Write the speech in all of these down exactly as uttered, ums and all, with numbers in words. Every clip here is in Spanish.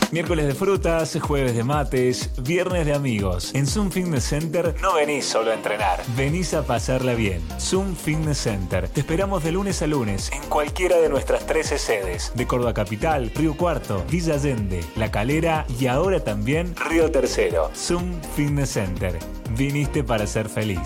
Miércoles de frutas, jueves de mates, viernes de amigos. En Zoom Fitness Center no venís solo a entrenar, venís a pasarla bien. Zoom Fitness Center. Te esperamos de lunes a lunes en cualquiera de nuestras trece sedes. De Córdoba Capital, Río Cuarto, Villa Allende, La Calera y ahora también Río Tercero. Zoom Fitness Center. Viniste para ser feliz.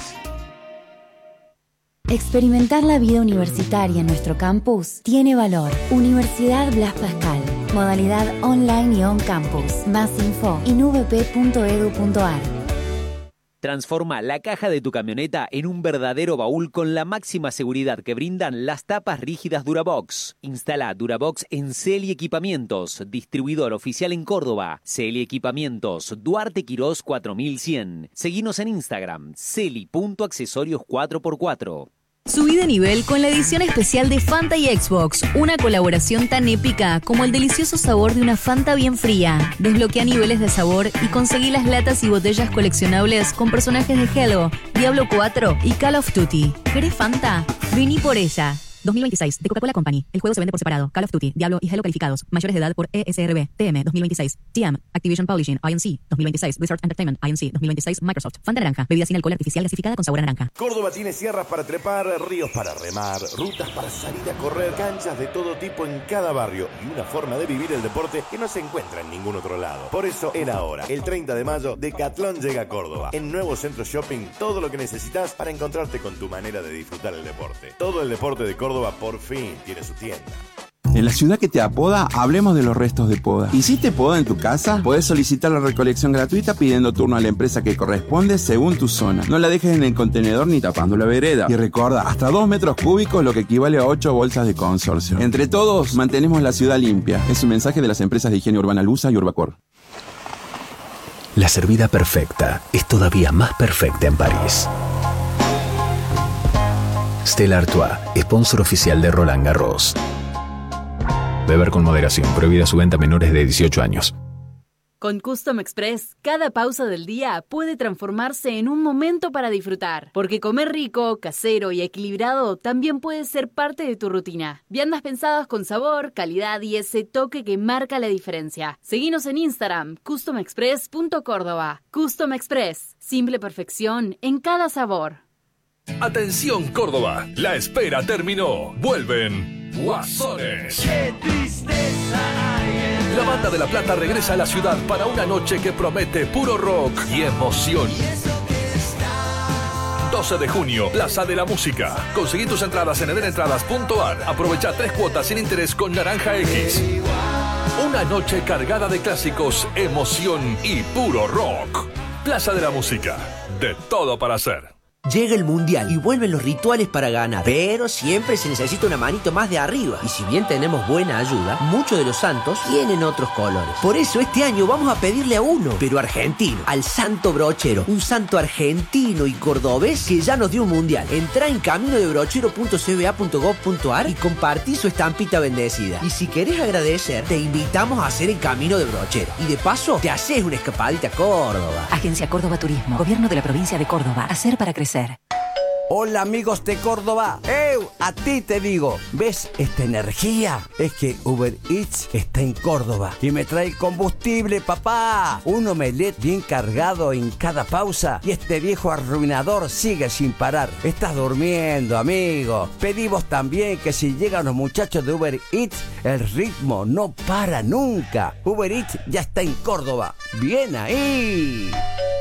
Experimentar la vida universitaria en nuestro campus tiene valor. Universidad Blas Pascal. Modalidad online y on campus. Más info en v p punto e d u punto a r. Transforma la caja de tu camioneta en un verdadero baúl con la máxima seguridad que brindan las tapas rígidas Durabox. Instala Durabox en Celi Equipamientos, distribuidor oficial en Córdoba. Celi Equipamientos, Duarte Quirós cuatro mil cien. Seguinos en Instagram, celi punto accesorios cuatro por cuatro. Subí de nivel con la edición especial de Fanta y Xbox, una colaboración tan épica como el delicioso sabor de una Fanta bien fría. Desbloquea niveles de sabor y conseguí las latas y botellas coleccionables con personajes de Halo, Diablo cuatro y Call of Duty. ¿Querés Fanta? Vení por ella. dos mil veintiséis, de Coca-Cola Company. El juego se vende por separado. Call of Duty, Diablo y Halo calificados. Mayores de edad por E S R B, T M dos mil veintiséis. T M, Activision Publishing, I N C dos mil veintiséis. Blizzard Entertainment, I N C dos mil veintiséis. Microsoft. Fanta naranja. Bebida sin alcohol artificial gasificada con sabor a naranja. Córdoba tiene sierras para trepar, ríos para remar, rutas para salir a correr, canchas de todo tipo en cada barrio y una forma de vivir el deporte que no se encuentra en ningún otro lado. Por eso era hora. El treinta de mayo, Decathlon llega a Córdoba. En Nuevo Centro Shopping, todo lo que necesitas para encontrarte con tu manera de disfrutar el deporte. Todo el deporte de Córdoba por fin tiene su tienda. En la ciudad que te apoda, hablemos de los restos de poda. ¿Hiciste poda en tu casa? Podés solicitar la recolección gratuita pidiendo turno a la empresa que corresponde según tu zona. No la dejes en el contenedor ni tapando la vereda. Y recuerda, hasta dos metros cúbicos, lo que equivale a ocho bolsas de consorcio. Entre todos, mantenemos la ciudad limpia. Es un mensaje de las empresas de higiene urbana Lusa y Urbacor. La servida perfecta es todavía más perfecta en París. Stella Artois, sponsor oficial de Roland Garros. Beber con moderación. Prohibida su venta a menores de dieciocho años. Con Custom Express, cada pausa del día puede transformarse en un momento para disfrutar. Porque comer rico, casero y equilibrado también puede ser parte de tu rutina. Viandas pensadas con sabor, calidad y ese toque que marca la diferencia. Seguinos en Instagram, custom express punto córdoba. Custom Express, simple perfección en cada sabor. Atención Córdoba, la espera terminó. Vuelven Guasones. Qué tristeza hay en La Banda de La Plata regresa a la ciudad para una noche que promete puro rock y emoción. doce de junio, Plaza de la Música. Conseguí tus entradas en edenentradas punto a r. Aprovecha tres cuotas sin interés con Naranja X. Una noche cargada de clásicos, emoción y puro rock. Plaza de la Música. De todo para hacer. Llega el Mundial y vuelven los rituales para ganar, pero siempre se necesita una manito más de arriba. Y si bien tenemos buena ayuda, muchos de los santos tienen otros colores. Por eso este año vamos a pedirle a uno, pero argentino, al Santo Brochero. Un santo argentino y cordobés que ya nos dio un Mundial. Entrá en camino de brochero punto c b a punto gov punto a r y compartí su estampita bendecida. Y si querés agradecer, te invitamos a hacer el Camino de Brochero. Y de paso, te haces una escapadita a Córdoba. Agencia Córdoba Turismo, Gobierno de la Provincia de Córdoba. Hacer para crecer. Hola amigos de Córdoba, ¡Eu! A ti te digo, ¿ves esta energía? Es que Uber Eats está en Córdoba y me trae el combustible, papá. Un omelette bien cargado en cada pausa y este viejo arruinador sigue sin parar. Estás durmiendo, amigo. Pedimos también que si llegan los muchachos de Uber Eats, el ritmo no para nunca. Uber Eats ya está en Córdoba. ¡Bien ahí!